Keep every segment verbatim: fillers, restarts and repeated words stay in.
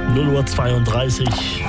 null Uhr zweiunddreißig.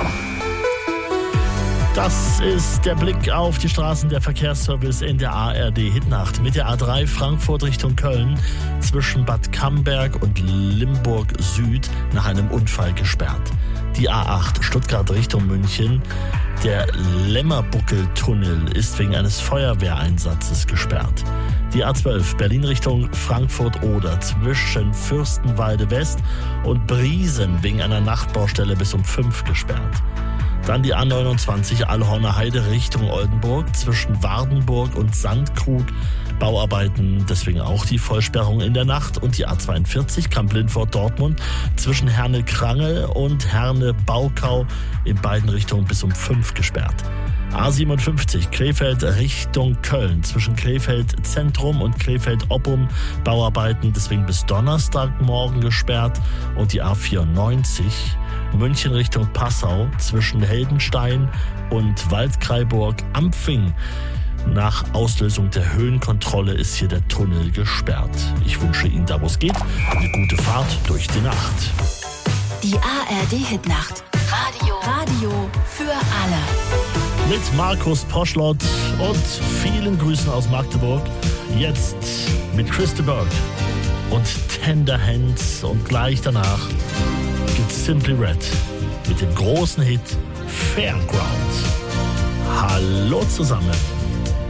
Das ist der Blick auf die Straßen, der Verkehrsservice in der A R D Hitnacht. Mit der A drei Frankfurt Richtung Köln zwischen Bad Camberg und Limburg Süd nach einem Unfall gesperrt. Die A acht Stuttgart Richtung München. Der Lämmerbuckeltunnel ist wegen eines Feuerwehreinsatzes gesperrt. Die A zwölf Berlin Richtung Frankfurt-Oder zwischen Fürstenwalde West und Briesen wegen einer Nachtbaustelle bis um fünf gesperrt. Dann die A neunundzwanzig Allhorner Heide Richtung Oldenburg zwischen Wardenburg und Sandkrug. Bauarbeiten, deswegen auch die Vollsperrung in der Nacht. Und die A zweiundvierzig Kamp-Lindfort-Dortmund zwischen Herne-Krangel und Herne-Baukau in beiden Richtungen bis um fünf gesperrt. A siebenundfünfzig Krefeld Richtung Köln zwischen Krefeld Zentrum und Krefeld Oppum. Bauarbeiten deswegen bis Donnerstagmorgen gesperrt. Und die A vierundneunzig München Richtung Passau zwischen Heldenstein und Waldkraiburg-Ampfing. Nach Auslösung der Höhenkontrolle ist hier der Tunnel gesperrt. Ich wünsche Ihnen, da wo es geht, eine gute Fahrt durch die Nacht. Die A R D Hitnacht. Radio. Radio für alle. Mit Markus Poschlott und vielen Grüßen aus Magdeburg. Jetzt mit Chris de Burgh und Tender Hands. Und gleich danach gibt's Simply Red mit dem großen Hit Fairground. Hallo zusammen.